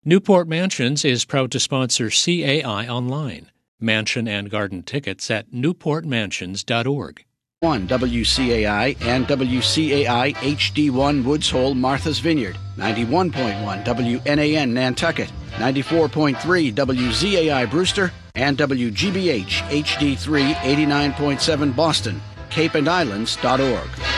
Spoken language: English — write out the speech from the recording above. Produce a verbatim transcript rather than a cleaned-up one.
Newport Mansions is proud to sponsor C A I Online. Mansion and garden tickets at newport mansions dot org. one W C A I and W C A I H D one Woods Hole, Martha's Vineyard, ninety-one point one W N A N Nantucket, ninety-four point three W Z A I Brewster, and W G B H H D three eighty-nine point seven Boston, cape and islands dot org.